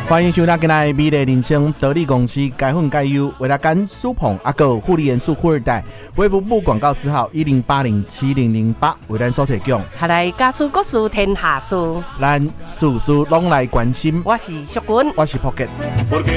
欢迎收听今天的美丽人生得力公司该混该优为了干苏鹏阿狗护理元素富二代微服部广告字号10807008为咱所提供。 下来家书国事天下事， 咱事事拢来关心。 我是淑君， 我是 Pocket。